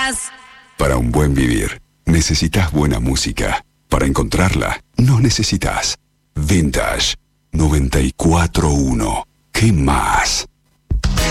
Gracias. Para un buen vivir, necesitas buena música. Para encontrarla, no necesitas. Vintage 94.1. ¿Qué más?